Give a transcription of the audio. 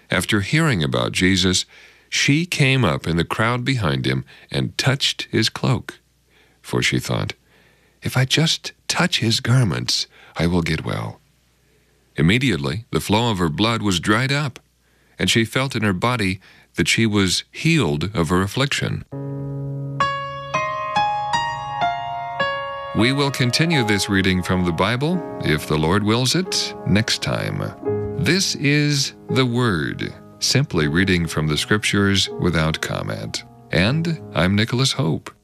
After hearing about Jesus, she came up in the crowd behind him and touched his cloak. For she thought, "If I just touch his garments, I will get well." Immediately, the flow of her blood was dried up, and she felt in her body that she was healed of her affliction. We will continue this reading from the Bible, if the Lord wills it, next time. This is the Word, simply reading from the Scriptures without comment. And I'm Nicholas Hope.